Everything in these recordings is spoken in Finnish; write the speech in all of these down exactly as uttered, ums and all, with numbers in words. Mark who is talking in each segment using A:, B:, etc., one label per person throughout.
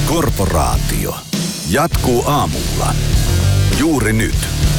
A: Korporaatio. Jatkuu aamulla. Juuri nyt.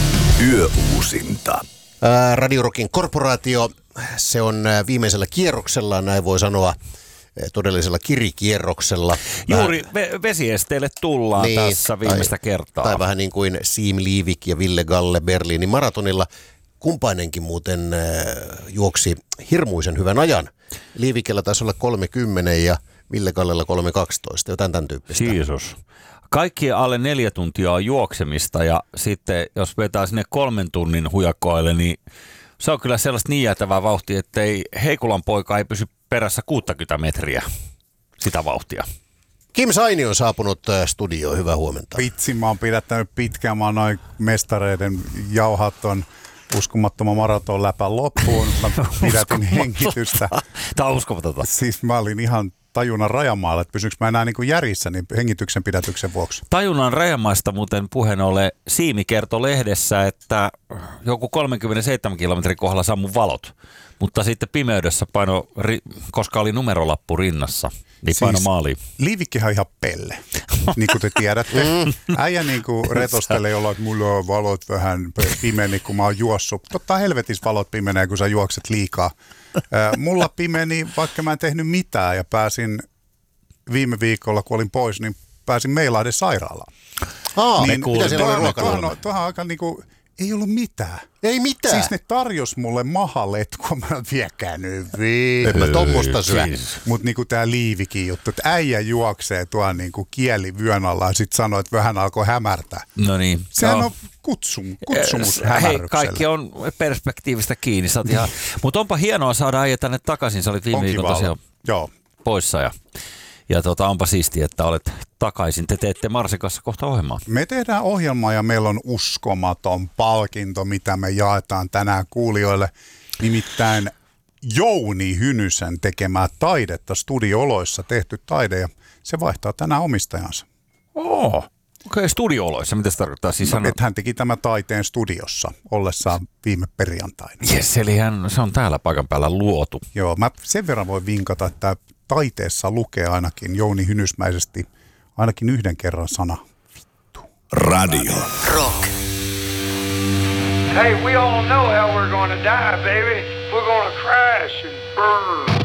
A: Yöuusinta.
B: Ää, Radio Rockin Korporaatio, se on viimeisellä kierroksella, näin voi sanoa, todellisella kirikierroksella.
C: Juuri ve- vesiesteelle tullaan niin, tässä viimeistä
B: tai,
C: kertaa.
B: Tai vähän niin kuin Siim Liivik ja Ville Galle Berliinin maratonilla. Kumpainenkin muuten äh, juoksi hirmuisen hyvän ajan. Liivikellä taisi olla kolmekymmentä ja Ville Gallella kolme kaksitoista, jotain tämän tyyppistä.
C: Jeesus. Kaikki alle neljä tuntia on juoksemista ja sitten jos vetää sinne kolmen tunnin hujakoille, niin se on kyllä sellaista niin jäätävää vauhtia, että ei, Heikulan poika ei pysy perässä kuusikymmentä metriä sitä vauhtia.
B: Kim Saini on saapunut studioon. Hyvää huomenta.
D: Vitsi, mä oon pidättänyt pitkään. Mä oon noin mestareiden jauhat on uskomattoman maraton läpän loppuun. Mä pidätin hengitystä.
C: Tämä on uskomatonta.
D: Siis mä olin ihan tajunnan rajamaalla, että pysynkö mä enää niin kuin järjissä niin hengityksen pidätyksen vuoksi.
C: Tajunnan rajamaista muuten puheen ollen Siimi kertoi lehdessä, että joku kolmekymmentäseitsemän kilometrin kohdalla sammui valot, mutta sitten pimeydessä paino, koska oli numerolappu rinnassa, niin paino siis maaliin.
D: Liivikkihan on ihan pelle, niin kuin te tiedätte. Äijä niin kuin retostelee jollain, että mulla on valot vähän pimeni, kun mä oon juossut. Totta helvetis valot pimenee, kun sä juokset liikaa. Mulla pimeni, vaikka mä en tehnyt mitään ja pääsin viime viikolla, kun olin pois, niin pääsin Meilahden sairaalaan.
B: Aa,
D: niin,
B: mitä siellä oli ruokailua?
D: Tuohan aika niinku, ei ollut mitään.
B: Ei mitään?
D: Siis ne tarjos mulle mahaletkua, mä en viekään nyt
B: En mä tommosta syö.
D: Mutta niinku tää Liivikin juttu, että äijä juoksee tuon niinku kieli vyön alla ja sit sanoo, että vähän alkoi hämärtää.
C: No niin.
D: Sehän
C: no.
D: on kutsum, kutsumus hämärrykselle.
C: Hei, kaikki on perspektiivistä kiinni. Ihan... Mutta onpa hienoa saada äijä tänne takaisin. Sä olit viime viikon tosiaan
D: Joo.
C: poissa ja, ja tota, onpa siistiä, että olet takaisin. Te teette Marsikassa kohta ohjelmaa.
D: Me tehdään ohjelmaa ja meillä on uskomaton palkinto, mitä me jaetaan tänään kuulijoille. Nimittäin Jouni Hynysen tekemää taidetta studio-oloissa tehty taide ja se vaihtaa tänään omistajansa.
C: Oo. Okei, okay, studio-oloissa. Mitä se tarkoittaa? Siis
D: no,
C: hän...
D: Että hän teki tämä taiteen studiossa ollessaan viime perjantaina.
C: Jes, eli hän, se on täällä paikan päällä luotu.
D: Joo, mä sen verran voin vinkata, että taiteessa lukee ainakin Jouni Hynysmäisesti ainakin yhden kerran sana vittu.
A: Radio
E: Rock.
F: Hey, we all know how we're gonna die, baby. We're gonna crash and burn.